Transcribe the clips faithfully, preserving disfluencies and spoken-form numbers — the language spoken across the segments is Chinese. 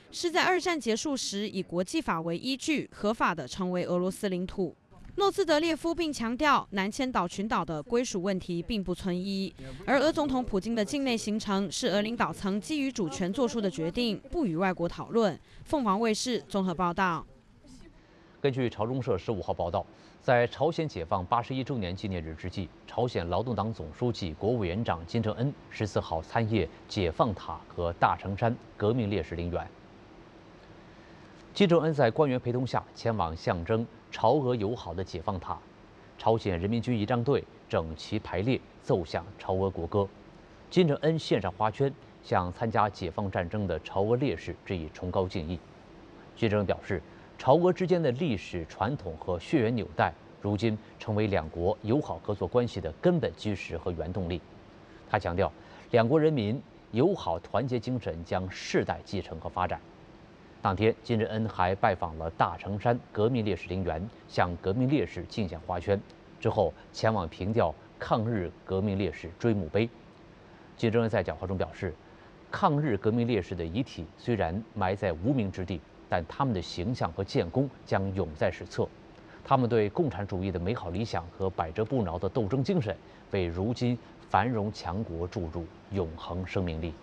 是在二战结束时以国际法为依据，合法的成为俄罗斯领土。诺兹德列夫并强调，南千岛群岛的归属问题并不存疑，而俄总统普京的境内行程是俄领导层基于主权做出的决定，不与外国讨论。凤凰卫视综合报道。 根据朝中社十五号报道，在朝鲜解放八十一周年纪念日之际，朝鲜劳动党总书记、国务委员长金正恩十四号参谒解放塔和大城山革命烈士陵园。金正恩在官员陪同下前往象征朝俄友好的解放塔，朝鲜人民军仪仗队整齐排列，奏响朝俄国歌。金正恩献上花圈，向参加解放战争的朝俄烈士致以崇高敬意。金正恩表示，朝俄之间的历史传统和血缘纽带，如今成为两国友好合作关系的根本基石和原动力。他强调，两国人民友好团结精神将世代继承和发展。当天，金正恩还拜访了大城山革命烈士陵园，向革命烈士敬献花圈，之后前往凭吊抗日革命烈士追墓碑。金正恩在讲话中表示，抗日革命烈士的遗体虽然埋在无名之地，但他们的形象和建功将永在史册。他们对共产主义的美好理想和百折不挠的斗争精神，为如今繁荣强国注入永恒生命力。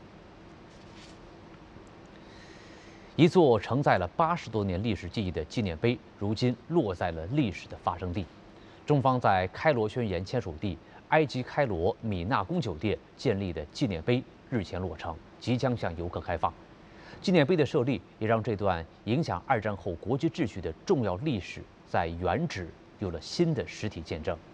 一座承载了八十多年历史记忆的纪念碑，如今落在了历史的发生地。中方在开罗宣言签署地埃及开罗米纳宫酒店建立的纪念碑日前落成，即将向游客开放。纪念碑的设立也让这段影响二战后国际秩序的重要历史在原址有了新的实体见证。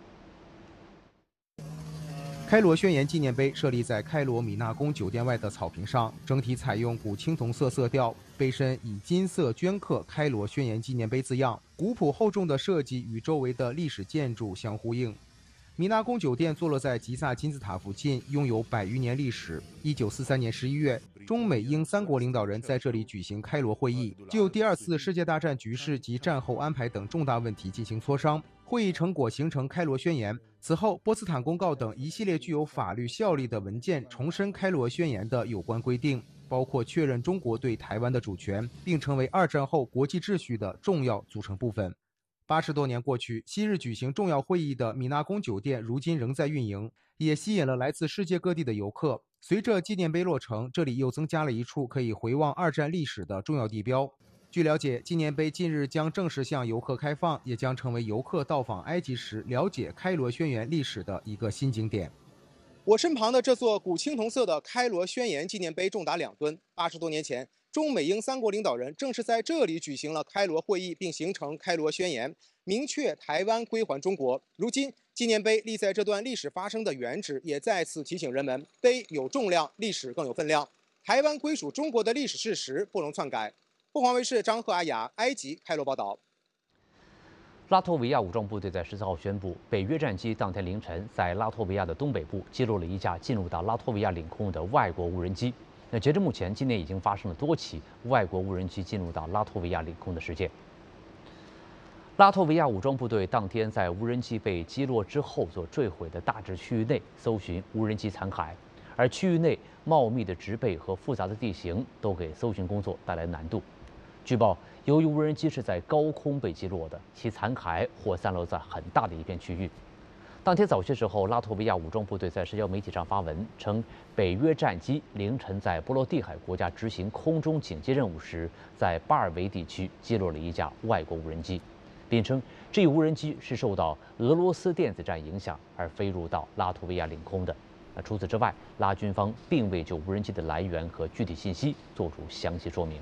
开罗宣言纪念碑设立在开罗米纳宫酒店外的草坪上，整体采用古青铜色色调，碑身以金色镌刻开罗宣言纪念碑字样，古朴厚重的设计与周围的历史建筑相呼应。米纳宫酒店坐落在吉萨金字塔附近，拥有百余年历史。一九四三年十一月，中美英三国领导人在这里举行开罗会议，就第二次世界大战局势及战后安排等重大问题进行磋商。会议成果形成开罗宣言。此后，波茨坦公告等一系列具有法律效力的文件重申开罗宣言的有关规定，包括确认中国对台湾的主权，并成为二战后国际秩序的重要组成部分。八十多年过去，昔日举行重要会议的米纳宫酒店如今仍在运营，也吸引了来自世界各地的游客。随着纪念碑落成，这里又增加了一处可以回望二战历史的重要地标。据了解，纪念碑近日将正式向游客开放，也将成为游客到访埃及时了解开罗宣言历史的一个新景点。 我身旁的这座古青铜色的开罗宣言纪念碑重达两吨。八十多年前，中美英三国领导人正是在这里举行了开罗会议，并形成开罗宣言，明确台湾归还中国。如今，纪念碑立在这段历史发生的原址，也再次提醒人们：碑有重量，历史更有分量。台湾归属中国的历史事实不容篡改。凤凰卫视张赫阿雅，埃及开罗报道。 拉脱维亚武装部队在十四号宣布，北约战机当天凌晨在拉脱维亚的东北部击落了一架进入到拉脱维亚领空的外国无人机。那截至目前，今年已经发生了多起外国无人机进入到拉脱维亚领空的事件。拉脱维亚武装部队当天在无人机被击落之后所坠毁的大致区域内搜寻无人机残骸，而区域内茂密的植被和复杂的地形都给搜寻工作带来难度。据报，由于无人机是在高空被击落的，其残骸或散落在很大的一片区域。当天早些时候，拉脱维亚武装部队在社交媒体上发文称，北约战机凌晨在波罗的海国家执行空中警戒任务时，在巴尔维地区击落了一架外国无人机，并称这一无人机是受到俄罗斯电子战影响而飞入到拉脱维亚领空的。那除此之外，拉军方并未就无人机的来源和具体信息做出详细说明。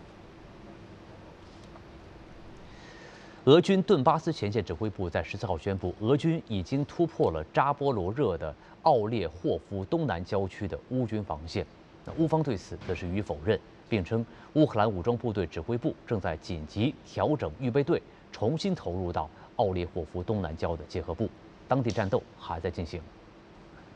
俄军顿巴斯前线指挥部在十四号宣布，俄军已经突破了扎波罗热的奥列霍夫东南郊区的乌军防线。那乌方对此则是予以否认，并称乌克兰武装部队指挥部正在紧急调整预备队，重新投入到奥列霍夫东南郊的结合部，当地战斗还在进行。